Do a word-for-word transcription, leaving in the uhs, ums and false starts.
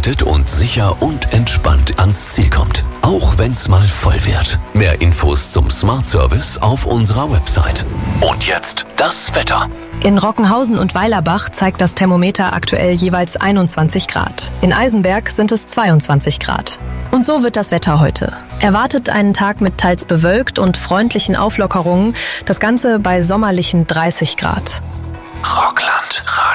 vorbereitet und sicher und entspannt ans Ziel kommt. Auch wenn's mal voll wird. Mehr Infos zum Smart Service auf unserer Website. Und jetzt das Wetter. In Rockenhausen und Weilerbach zeigt das Thermometer aktuell jeweils einundzwanzig Grad. In Eisenberg sind es zweiundzwanzig Grad. Und so wird das Wetter heute. Erwartet einen Tag mit teils bewölkt und freundlichen Auflockerungen. Das Ganze bei sommerlichen dreißig Grad. Rockland Radio.